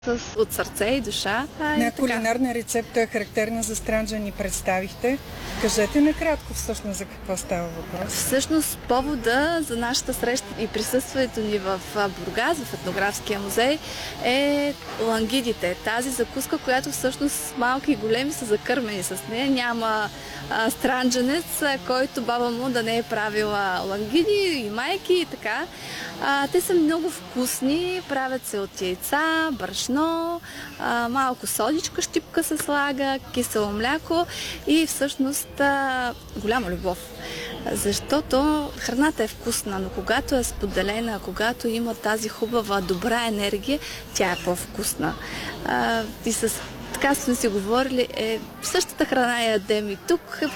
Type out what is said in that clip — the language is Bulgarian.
от сърце и душа. Една кулинарна рецепта, характерна за Странджа, ни представихте. Кажете накратко всъщност за какво става въпрос. Всъщност повода за нашата среща и присъствието ни в Бургас, в етнографския музей, е лангидите. Тази закуска, която всъщност малки и големи са закърмени с нея. Няма странджанец, който баба му да не е правила лангиди и майки и така. Те са много вкусни, правят се от яйца, брашно, малко содичка, щипка се слага, кисело мляко и всъщност голяма любов. Защото храната е вкусна, но когато е споделена, когато има тази хубава, добра енергия, тя е по-вкусна. И така сме си говорили, същата храна ядем и тук,